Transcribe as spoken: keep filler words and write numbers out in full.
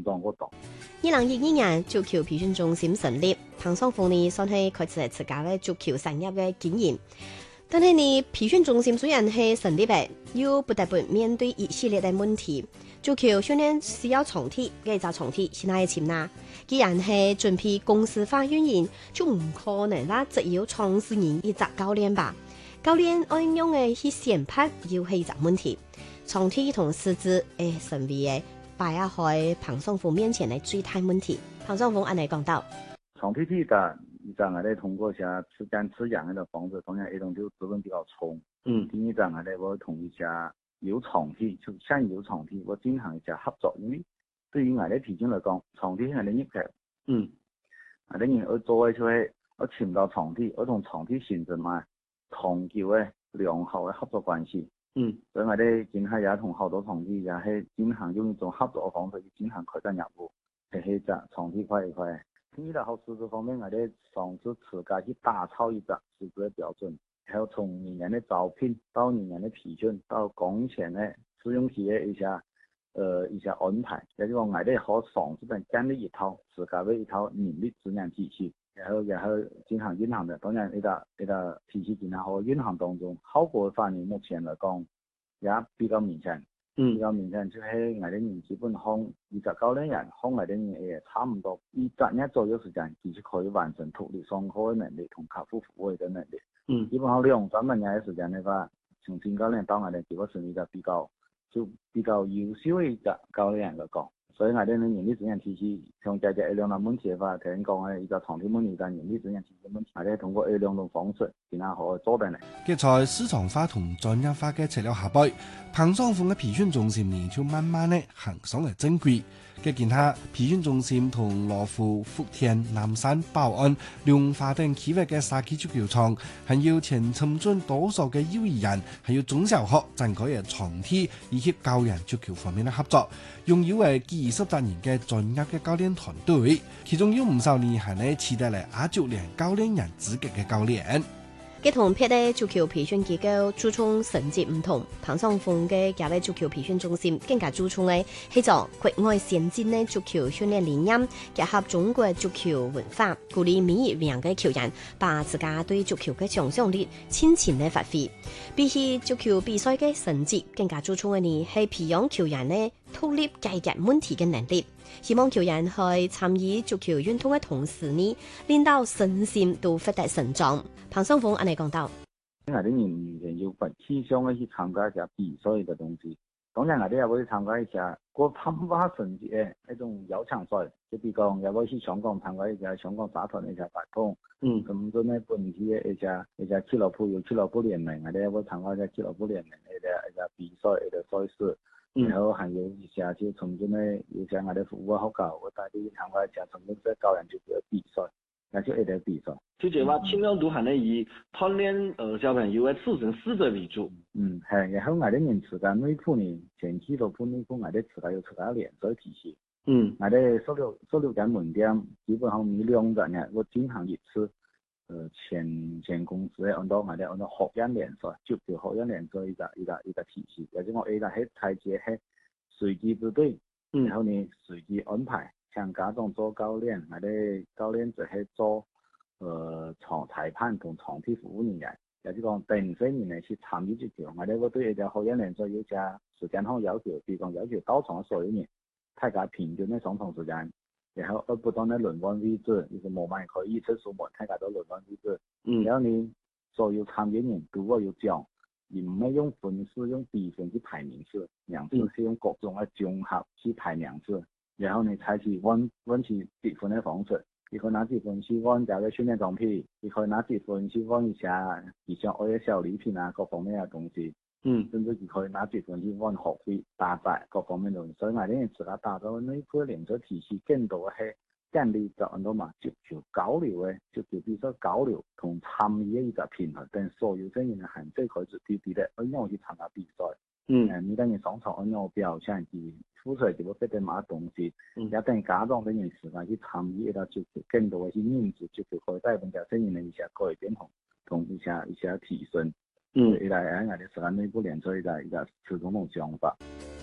長嗰度。 二零一二年足球培訓中心成立，彭雙鳳呢算係開始係自家嘅足球產業嘅經驗。但係呢，培訓中心雖然係成立嘅，又不得不面對一系列嘅問題。足球訓練需要場地，嘅就場地先係錢啦。既然係準備公司化運營，就唔可能啦，只要創始人一隻教練吧。教練按用嘅去選派，又係一隻問題。場地同師資誒成為嘅擺下喺彭雙鳳面前嘅最大問題。彭雙鳳按嚟講到， 場地呢個一陣我哋通過下吃乾吃養嘅方式，當然一種就資本比較重。嗯，第二陣我哋會同一下有場地，就現有場地，我進行一下合作，因為對於我哋培訓嚟講，場地係你入嘅。嗯，我哋要做嘅就係我尋到場地，我同場地形成埋長久嘅良好嘅合作關係。嗯，所以我哋今後也同好多場地也係進行用一種合作嘅方式去進行開展業務，係係隻場地塊一塊。第二個師資方面，我哋上次自家去打造一隻師資嘅標準，還有從人員嘅招聘到人員嘅培訓，到工錢嘅試用期嘅一下，呃一下安排，也就是講我哋可上這邊建立一套自家嘅一套人力資源體系，然後然後進行運行的。當然呢個呢個體系進行和運行當中，效果方面目前嚟講也比較明顯。嗯，比較明顯就係我哋人基本上二十教練人，和我哋人也差唔多，一整年左右時間，其實可以完成獨立上課嘅能力同客戶服務嘅能力。嗯，基本上兩三年嘅時間嘅話，從新教練到我哋基本上一個比較就比較優秀嘅一個教練人嚟講，所以我哋人力資源體系從解決一兩個問題嘅話，頭先講嘅一個場地問題，一個人力資源體系問題，我哋通過一兩種方式，然後可以做得嚟。 結在市場化同專業化嘅材料下背，彭雙鳳嘅培訓中心呢就慢慢咧行上嚟正軌。嘅見下培訓中心同羅湖、福田、南山、寶安、龍華等區域嘅沙基足球場，還要前尋進多數嘅幼兒園，還有中小學展開嘅場地以及教人足球方面嘅合作，擁有嘅幾十萬人嘅專業嘅教練團隊，其中有唔少呢係咧取得嚟亞足聯教練人資格嘅教練。 佢同別嘅足球培訓機構注重成績唔同，彭雙鳳嘅家嘅足球培訓中心更加注重嘅係做國外先進嘅足球訓練理念，結合中國足球文化，鼓勵每一名嘅球員把自家對足球嘅想象力盡情嘅發揮。比起足球比賽嘅成績，更加注重嘅呢係培養球員嘅獨立解決問題嘅能力。希望球員去參與足球運動嘅同時呢，令到身心都獲得成長。彭雙鳳按你講到， 我哋人人要不氣象嘅去參加一下比賽嘅東西，當然我哋也會參加一下過攀爬成績嘅一種邀請賽，就比如講也會去香港參加一下香港沙灘一下排通，嗯，咁多呢本地嘅一下一下俱樂部有俱樂部聯盟，我哋也會參加一下俱樂部聯盟嘅一下比賽一個賽事。然後還有一下就從這呢，有些我哋服務好高，我帶啲參加一下從這個教人足球比賽，那就一啲比賽。 就這話輕量度還能以鍛鍊呃小朋友嘅自身素質為主。 嗯，係，然後我哋人自家內部呢，前期都部內部我哋自家有自家聯賽體系。嗯，我哋十六十六間門店，基本上每兩日呢，我進行一次。呃，前前公司按照我哋按照學院聯賽，足球學院聯賽一個一個一個體系，或者我 A 個係採集係隨機部隊，嗯，然後呢隨機安排，像家長做教練，我哋教練就係做呃場裁判同場地服務人員，也就是講定些人呢去參與足球，我哋會對一個學院聯賽有些時間上要求，比如講要求到場所有人，大家平均的上場時間。然後而不斷的輪換位置，就是我們可以一次數門大家都輪換位置。嗯，然後你所有參與人都會有獎，而唔係用分數用比分去排名次，名次是用各種嘅綜合去排名次。然後你採取溫溫取積分的方式，你可以拿積分去換這個訓練裝備，你可以拿積分去換一下以前愛嘅小禮品啊，各方面嘅東西。嗯，甚至你可以拿積分去換學費、打雜各方面東西。所以我哋人自家打造呢個聯賽體系，更多係建立就按到嘛足球交流嘅足球比賽交流同參與嘅一個平衡，等所有人嘅限制開始低啲咧，按樣去參加比賽。嗯，誒，你等人上場按樣表現，而付出嚟就會得到乜東西。嗯，也等家長等人時間去參與一個足球，更多嘅去認知足球可以帶動條身人嘅一下改變同同一下一下提升。嗯，一來喺我哋自己內部聯賽一個一個始終種想法。